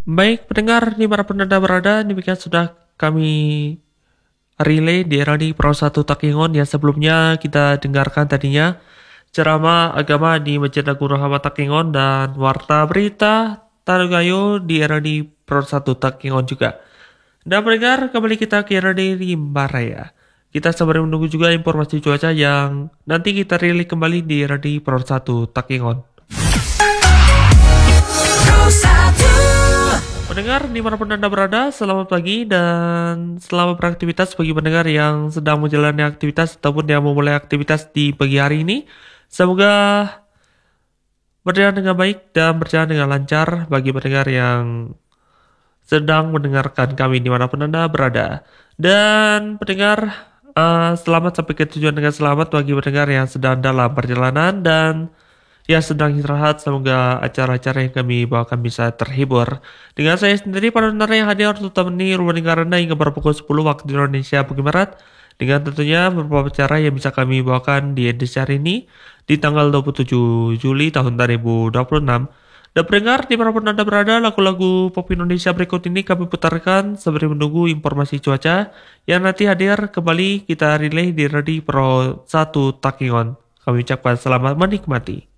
Baik, pendengar dimanapun Anda berada, demikian sudah kami relay di RRD Pro 1 Takingon yang sebelumnya kita dengarkan tadinya ceramah agama di Masjid Agung Rahmat Takingon dan warta berita Tarugayo di RRD Pro 1 Takingon juga. Dan pendengar, kembali kita ke RRD Rimba Raya. Kita sembari menunggu juga informasi cuaca yang nanti kita relay kembali di RRD Pro 1 Takingon. Pendengar dimanapun Anda berada, selamat pagi dan selamat beraktivitas bagi pendengar yang sedang menjalani aktivitas ataupun yang memulai aktivitas di pagi hari ini. Semoga berjalan dengan baik dan berjalan dengan lancar bagi pendengar yang sedang mendengarkan kami dimanapun Anda berada. Dan pendengar, selamat sampai ke tujuan dengan selamat bagi pendengar yang sedang dalam perjalanan dan yang sedang istirahat. Semoga acara-acara yang kami bawakan bisa terhibur. Dengan saya sendiri, para pendengar yang hadir untuk temani rumah lingkar Anda hingga pukul 10 waktu Indonesia bagian Barat. Dengan tentunya beberapa acara yang bisa kami bawakan di edisi hari ini di tanggal 27 Juli tahun 2026. Dan pendengar, dimanapun Anda berada, lagu-lagu pop Indonesia berikut ini kami putarkan sembari menunggu informasi cuaca yang nanti hadir kembali kita relay di RRD Pro 1 Takingon. Kami ucapkan selamat menikmati.